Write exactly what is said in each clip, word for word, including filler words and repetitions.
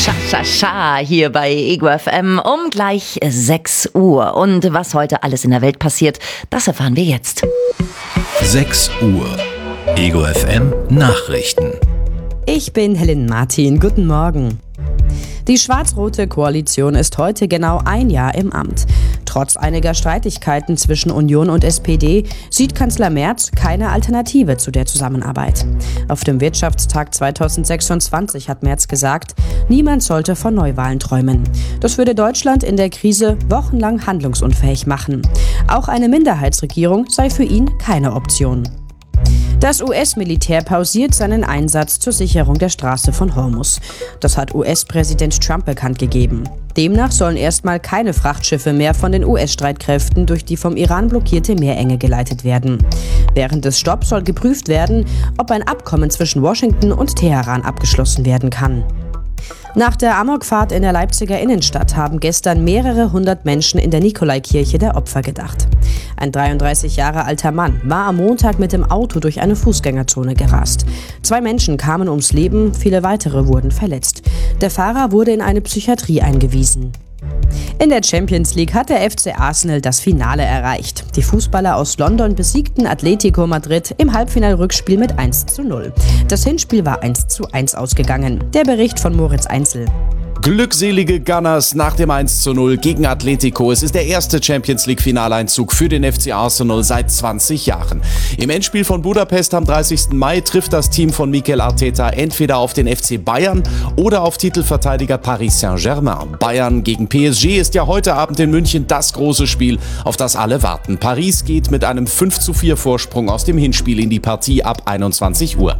Scha, scha, scha, hier bei Ego F M um gleich sechs Uhr. Und was heute alles in der Welt passiert, das erfahren wir jetzt. sechs Uhr. Ego F M Nachrichten. Ich bin Helen Martin. Guten Morgen. Die schwarz-rote Koalition ist heute genau ein Jahr im Amt. Trotz einiger Streitigkeiten zwischen Union und S P D sieht Kanzler Merz keine Alternative zu der Zusammenarbeit. Auf dem Wirtschaftstag zweitausendsechsundzwanzig hat Merz gesagt, niemand sollte von Neuwahlen träumen. Das würde Deutschland in der Krise wochenlang handlungsunfähig machen. Auch eine Minderheitsregierung sei für ihn keine Option. Das U S-Militär pausiert seinen Einsatz zur Sicherung der Straße von Hormuz. Das hat U S-Präsident Trump bekannt gegeben. Demnach sollen erstmal keine Frachtschiffe mehr von den U S-Streitkräften durch die vom Iran blockierte Meerenge geleitet werden. Während des Stopps soll geprüft werden, ob ein Abkommen zwischen Washington und Teheran abgeschlossen werden kann. Nach der Amokfahrt in der Leipziger Innenstadt haben gestern mehrere hundert Menschen in der Nikolaikirche der Opfer gedacht. Ein dreiunddreißig Jahre alter Mann war am Montag mit dem Auto durch eine Fußgängerzone gerast. Zwei Menschen kamen ums Leben, viele weitere wurden verletzt. Der Fahrer wurde in eine Psychiatrie eingewiesen. In der Champions League hat der F C Arsenal das Finale erreicht. Die Fußballer aus London besiegten Atletico Madrid im Halbfinalrückspiel mit eins zu null. Das Hinspiel war eins zu eins ausgegangen. Der Bericht von Moritz Einzel. Glückselige Gunners nach dem eins zu null gegen Atletico. Es ist der erste Champions-League-Finaleinzug für den F C Arsenal seit zwanzig Jahren. Im Endspiel von Budapest am dreißigsten Mai trifft das Team von Mikel Arteta entweder auf den F C Bayern oder auf Titelverteidiger Paris Saint-Germain. Bayern gegen P S G ist ja heute Abend in München das große Spiel, auf das alle warten. Paris geht mit einem fünf zu vier Vorsprung aus dem Hinspiel in die Partie ab einundzwanzig Uhr.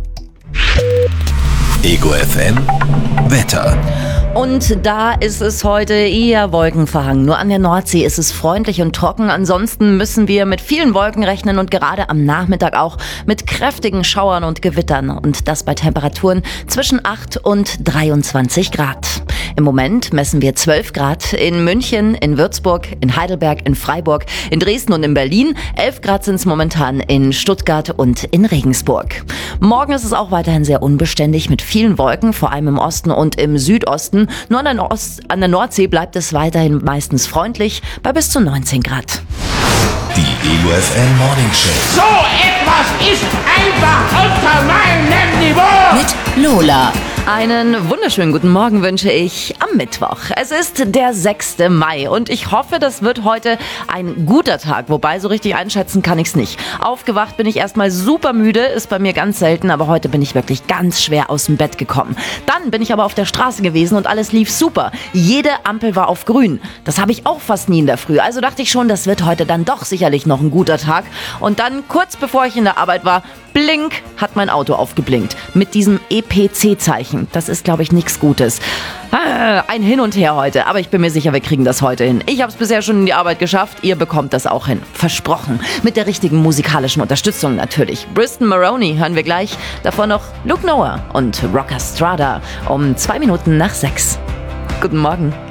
Ego F M Wetter. Und da ist es heute eher wolkenverhangen. Nur an der Nordsee ist es freundlich und trocken. Ansonsten müssen wir mit vielen Wolken rechnen und gerade am Nachmittag auch mit kräftigen Schauern und Gewittern. Und das bei Temperaturen zwischen acht und dreiundzwanzig Grad. Im Moment messen wir zwölf Grad in München, in Würzburg, in Heidelberg, in Freiburg, in Dresden und in Berlin. elf Grad sind es momentan in Stuttgart und in Regensburg. Morgen ist es auch weiterhin sehr unbeständig mit vielen Wolken, vor allem im Osten und im Südosten. Nur an der, Ost- an der Nordsee bleibt es weiterhin meistens freundlich bei bis zu neunzehn Grad. Die Ego F M Morning Show. So etwas ist einfach unter meinem Niveau. Mit Lola. Einen wunderschönen guten Morgen wünsche ich am Mittwoch. Es ist der sechste Mai und ich hoffe, das wird heute ein guter Tag. Wobei, so richtig einschätzen kann ich es nicht. Aufgewacht bin ich erstmal super müde, ist bei mir ganz selten, aber heute bin ich wirklich ganz schwer aus dem Bett gekommen. Dann bin ich aber auf der Straße gewesen und alles lief super. Jede Ampel war auf grün. Das habe ich auch fast nie in der Früh. Also dachte ich schon, das wird heute dann doch sicherlich noch ein guter Tag. Und dann, kurz bevor ich in der Arbeit war, blink, hat mein Auto aufgeblinkt. Mit diesem E P C-Zeichen. Das ist, glaube ich, nichts Gutes. Ah, ein Hin und Her heute. Aber ich bin mir sicher, wir kriegen das heute hin. Ich habe es bisher schon in die Arbeit geschafft. Ihr bekommt das auch hin. Versprochen. Mit der richtigen musikalischen Unterstützung natürlich. Briston Maroney hören wir gleich. Davor noch Luke Noah und Rocker Strada um zwei Minuten nach sechs. Guten Morgen.